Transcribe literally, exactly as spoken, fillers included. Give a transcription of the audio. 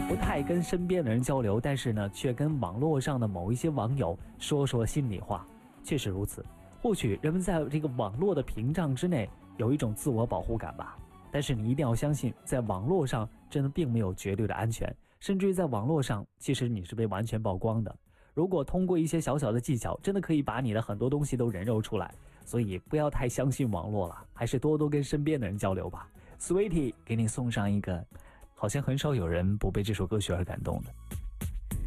不太跟身边的人交流，但是呢，却跟网络上的某一些网友说说心里话。确实如此，或许人们在这个网络的屏障之内有一种自我保护感吧。但是你一定要相信，在网络上真的并没有绝对的安全，甚至于在网络上，其实你是被完全曝光的。如果通过一些小小的技巧，真的可以把你的很多东西都人肉出来。所以不要太相信网络了，还是多多跟身边的人交流吧。Sweetie 给你送上一个好像很少有人不被这首歌曲而感动的